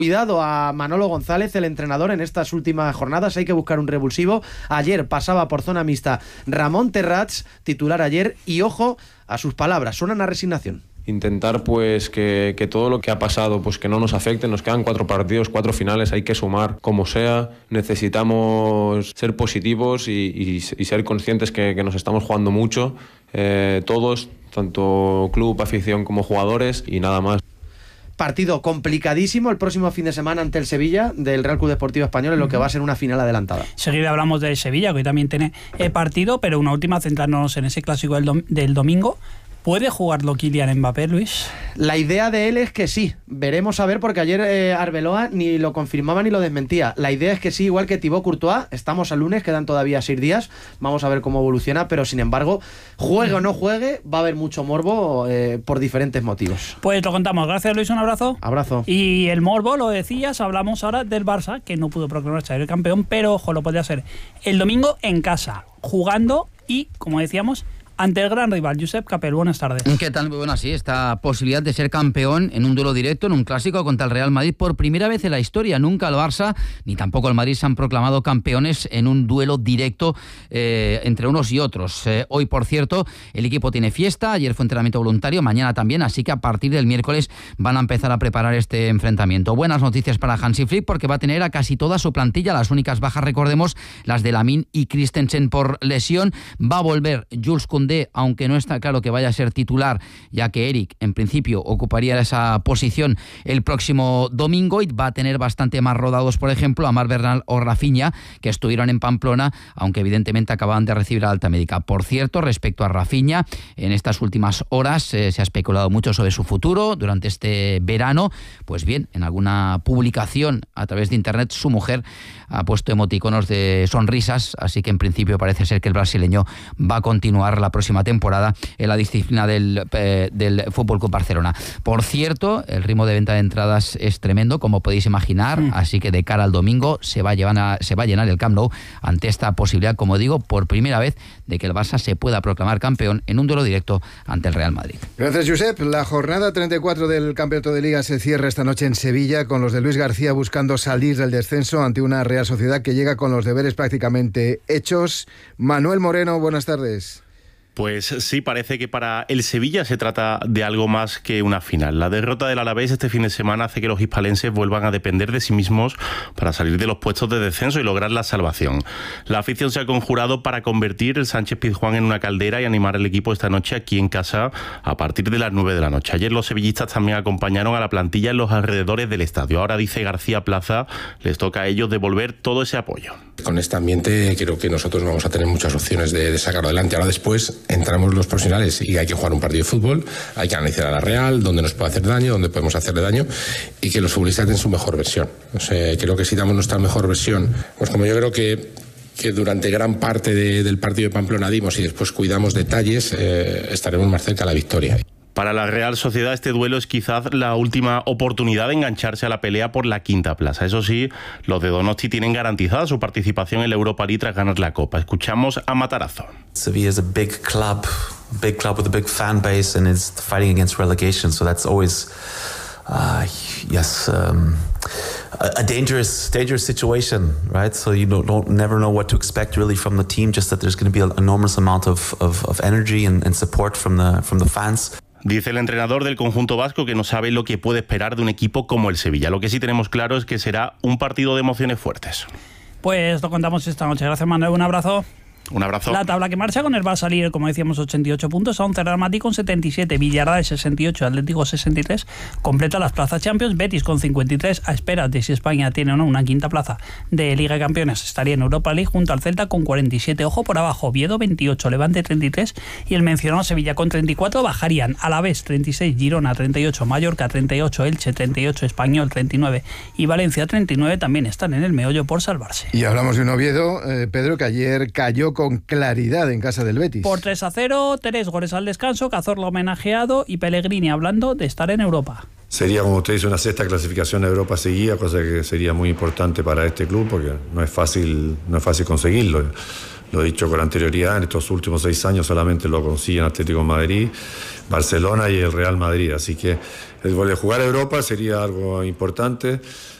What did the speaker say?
Cuidado a Manolo González, el entrenador, en estas últimas jornadas. Hay que buscar un revulsivo. Ayer pasaba por zona mixta Ramón Terrats, titular ayer, y ojo a sus palabras, suenan a resignación. Intentar pues que todo lo que ha pasado pues que no nos afecte. Nos quedan 4 partidos, 4 finales, hay que sumar como sea. Necesitamos ser positivos y ser conscientes que nos estamos jugando mucho, todos, tanto club, afición como jugadores, y nada más. Partido complicadísimo el próximo fin de semana ante el Sevilla del Real Club Deportivo Español, en lo que va a ser una final adelantada. Seguida hablamos del Sevilla, que hoy también tiene partido, pero una última, centrarnos en ese clásico del domingo. ¿Puede jugarlo Kylian Mbappé, Luis? La idea de él es que sí. Veremos a ver, porque ayer Arbeloa ni lo confirmaba ni lo desmentía. La idea es que sí, igual que Thibaut Courtois. Estamos al lunes, quedan todavía 6 días. Vamos a ver cómo evoluciona, pero sin embargo, juegue o no juegue, va a haber mucho morbo por diferentes motivos. Pues lo contamos. Gracias, Luis, un abrazo. Abrazo. Y el morbo, lo decías, hablamos ahora del Barça, que no pudo proclamarse el campeón, pero ojo, lo podría ser el domingo en casa, jugando y, como decíamos, ante el gran rival. Josep Capel, buenas tardes. ¿Qué tal? Muy buenas, sí. Esta posibilidad de ser campeón en un duelo directo, en un clásico contra el Real Madrid, por primera vez en la historia. Nunca el Barça ni tampoco el Madrid se han proclamado campeones en un duelo directo entre unos y otros. Hoy, por cierto, el equipo tiene fiesta. Ayer fue entrenamiento voluntario, mañana también, así que a partir del miércoles van a empezar a preparar este enfrentamiento. Buenas noticias para Hansi Flick, porque va a tener a casi toda su plantilla. Las únicas bajas, recordemos, las de Lamine y Christensen por lesión. Va a volver Jules Koundé, aunque no está claro que vaya a ser titular, ya que Eric en principio ocuparía esa posición el próximo domingo, y va a tener bastante más rodados, por ejemplo, a Marc Bernal o Rafinha, que estuvieron en Pamplona, aunque evidentemente acababan de recibir la alta médica. Por cierto, respecto a Rafinha, en estas últimas horas se ha especulado mucho sobre su futuro durante este verano. Pues bien, en alguna publicación a través de internet su mujer ha puesto emoticonos de sonrisas, así que en principio parece ser que el brasileño va a continuar la próxima temporada en la disciplina del Fútbol Club Barcelona. Por cierto, el ritmo de venta de entradas es tremendo, como podéis imaginar, así que de cara al domingo se va a llenar el Camp Nou ante esta posibilidad, como digo, por primera vez, de que el Barça se pueda proclamar campeón en un duelo directo ante el Real Madrid. Gracias, Josep. La jornada 34 del Campeonato de Liga se cierra esta noche en Sevilla, con los de Luis García buscando salir del descenso ante una Real Sociedad que llega con los deberes prácticamente hechos. Manuel Moreno, buenas tardes. Pues sí, parece que para el Sevilla se trata de algo más que una final. La derrota del Alavés este fin de semana hace que los hispalenses vuelvan a depender de sí mismos para salir de los puestos de descenso y lograr la salvación. La afición se ha conjurado para convertir el Sánchez-Pizjuán en una caldera y animar al equipo esta noche aquí en casa a partir de las 9 de la noche. Ayer los sevillistas también acompañaron a la plantilla en los alrededores del estadio. Ahora, dice García Plaza, les toca a ellos devolver todo ese apoyo. Con este ambiente creo que nosotros vamos a tener muchas opciones de sacarlo adelante. Ahora después entramos los profesionales y hay que jugar un partido de fútbol, hay que analizar a la Real, dónde nos puede hacer daño, dónde podemos hacerle daño, y que los futbolistas den su mejor versión. O sea, creo que si damos nuestra mejor versión, pues como yo creo que durante gran parte del partido de Pamplona dimos y después cuidamos detalles, estaremos más cerca de la victoria. Para la Real Sociedad este duelo es quizás la última oportunidad de engancharse a la pelea por la quinta plaza. Eso sí, los de Donosti tienen garantizada su participación en la Europa League tras ganar la Copa. Escuchamos a Matarazzo. Sevilla is a big club with a big fan base, and it's fighting against relegation. So that's always, a dangerous situation, right? So you don't never know what to expect really from the team. Just that there's going to be an enormous amount of energy and support from the fans. Dice el entrenador del conjunto vasco que no sabe lo que puede esperar de un equipo como el Sevilla. Lo que sí tenemos claro es que será un partido de emociones fuertes. Pues lo contamos esta noche. Gracias, Manuel. Un abrazo. Un abrazo. La tabla que marcha con el va a salir, como decíamos, 88 puntos, a 11 Real Madrid con 77, Villarreal 68, Atlético 63, completa las plazas Champions, Betis con 53, a espera de si España tiene o no una quinta plaza de Liga de Campeones, estaría en Europa League junto al Celta con 47, ojo por abajo, Oviedo 28, Levante 33 y el mencionado Sevilla con 34, bajarían Alavés 36, Girona 38, Mallorca 38, Elche 38, Español 39 y Valencia 39, también están en el meollo por salvarse. Y hablamos de un Oviedo, Pedro, que ayer cayó con claridad en casa del Betis. Por 3-0, 3 goles al descanso, Cazorla homenajeado y Pellegrini hablando de estar en Europa. Sería, como usted dice, una sexta clasificación a Europa seguida, cosa que sería muy importante para este club porque no es fácil conseguirlo. Lo he dicho con anterioridad, en estos últimos 6 años solamente lo consiguen Atlético de Madrid, Barcelona y el Real Madrid, así que El jugar a Europa sería algo importante.